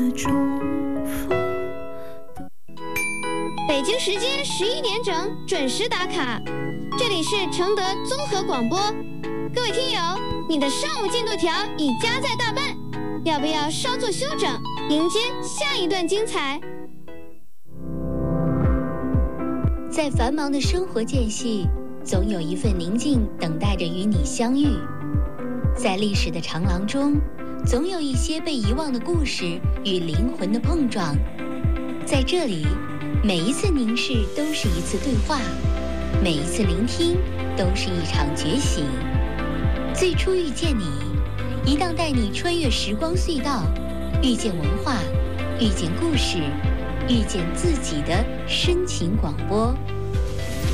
北京时间11点整，准时打卡。这里是承德综合广播，各位听友，你的上午进度条已加载大半，要不要稍作休整，迎接下一段精彩？ 在繁忙的生活间隙，总有一份宁静等待着与你相遇。在历史的长廊中，总有一些被遗忘的故事与灵魂的碰撞。在这里，每一次凝视都是一次对话，每一次聆听都是一场觉醒。最初遇见你，一档带你穿越时光隧道，遇见文化，遇见故事，遇见自己的深情广播。